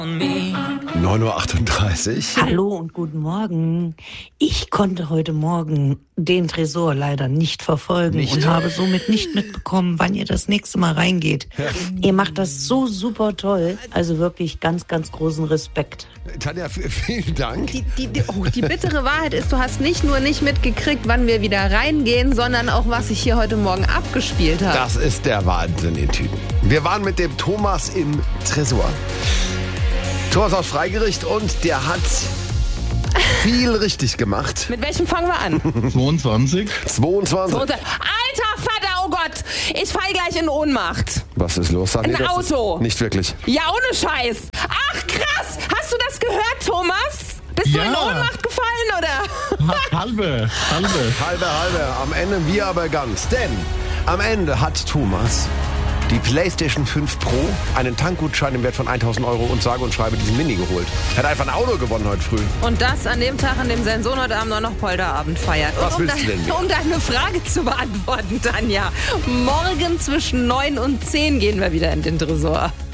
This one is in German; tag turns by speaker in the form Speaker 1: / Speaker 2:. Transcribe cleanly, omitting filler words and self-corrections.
Speaker 1: 9:38 Uhr.
Speaker 2: Hallo und guten Morgen. Ich konnte heute Morgen den Tresor leider nicht verfolgen und habe somit nicht mitbekommen, wann ihr das nächste Mal reingeht. Ihr macht das so super toll. Also wirklich ganz, ganz großen Respekt.
Speaker 1: Tanja, vielen Dank.
Speaker 3: Die bittere Wahrheit ist, du hast nicht nur nicht mitgekriegt, wann wir wieder reingehen, sondern auch, was sich hier heute Morgen abgespielt hat.
Speaker 1: Das ist der Wahnsinn in Tüten. Wir waren mit dem Thomas im Tresor. Thomas aus Freigericht und der hat viel richtig gemacht.
Speaker 3: Mit welchem fangen wir an?
Speaker 4: 22.
Speaker 1: 22.
Speaker 3: Alter Vater, oh Gott, ich fall gleich in Ohnmacht.
Speaker 1: Was ist los?
Speaker 3: Ein Auto.
Speaker 1: Nicht wirklich.
Speaker 3: Ja, ohne Scheiß. Ach krass, hast du das gehört, Thomas? Bist du in Ohnmacht gefallen, oder?
Speaker 4: Halbe.
Speaker 1: Halbe. Am Ende wir aber ganz. Denn am Ende hat Thomas die PlayStation 5 Pro, einen Tankgutschein im Wert von 1.000 Euro und sage und schreibe diesen Mini geholt. Er hat einfach ein Auto gewonnen heute früh.
Speaker 3: Und das an dem Tag, an dem sein Sohn heute Abend noch Polterabend feiert.
Speaker 1: Was willst du denn mehr?
Speaker 3: Um deine Frage zu beantworten, Tanja. Morgen zwischen 9 und 10 gehen wir wieder in den Tresor.